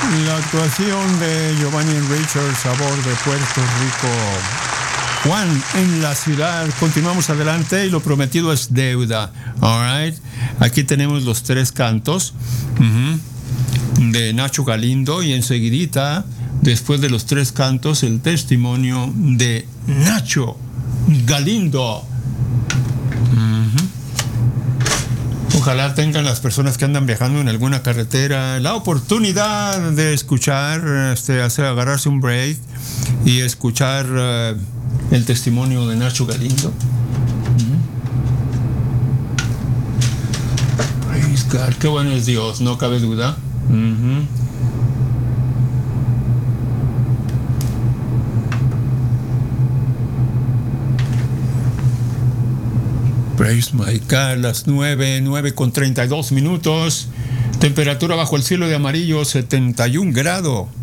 La actuación de Giovanni Richards a voz de Puerto Rico. Juan en la ciudad. Continuamos adelante y lo prometido es deuda. All right. Aquí tenemos los 3 cantos de Nacho Galindo y enseguidita, después de los 3 cantos, el testimonio de Nacho Galindo. Ojalá tengan las personas que andan viajando en alguna carretera la oportunidad de escuchar, agarrarse un break y escuchar el testimonio de Nacho Galindo. Praise God, qué bueno es Dios, no cabe duda. Praise my God, las 9:32. Temperatura bajo el cielo de amarillo, 71 grados.